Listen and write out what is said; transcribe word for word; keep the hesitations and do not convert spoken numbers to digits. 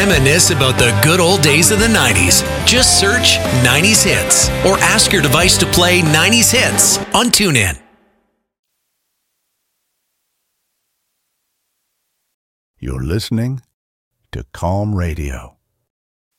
Reminisce about the good old days of the nineties. Just search nineties Hits or ask your device to play nineties Hits on TuneIn. You're listening to Calm Radio.